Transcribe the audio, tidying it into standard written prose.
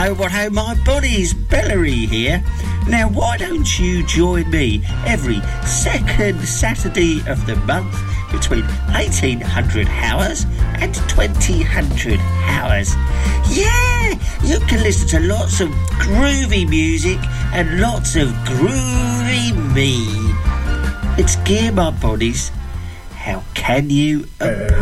what ho, my bodies, Bellary here. Now, why don't you join me every second Saturday of the month between 1800 hours and 2000 hours? Yeah, you can listen to lots of groovy music and lots of groovy me. It's Gear My Bodies. How can you...